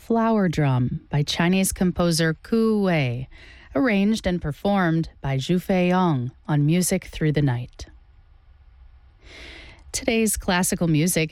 Flower Drum by Chinese composer Ku Wei, arranged and performed by Zhu Feiyong on Music Through the Night. Today's classical music